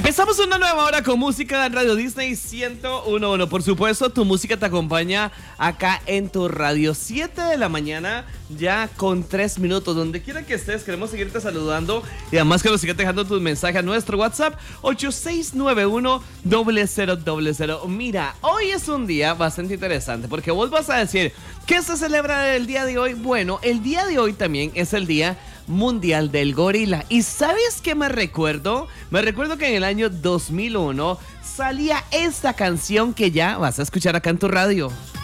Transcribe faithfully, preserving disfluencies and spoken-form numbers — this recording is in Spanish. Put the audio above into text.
Empezamos una nueva hora con música en Radio Disney ciento uno punto uno. Por supuesto, tu música te acompaña acá en tu radio. siete de la mañana, ya con tres minutos. Donde quiera que estés, queremos seguirte saludando. Y además que nos sigas dejando tus mensajes a nuestro WhatsApp ocho seis nueve uno, cero cero cero cero. Mira, hoy es un día bastante interesante porque vos vas a decir, ¿qué se celebra el día de hoy? Bueno, el día de hoy también es el Día Mundial del Gorila. ¿Y sabes qué me recuerdo? Me recuerdo que en el año dos mil uno salía esta canción que ya vas a escuchar acá en tu radio.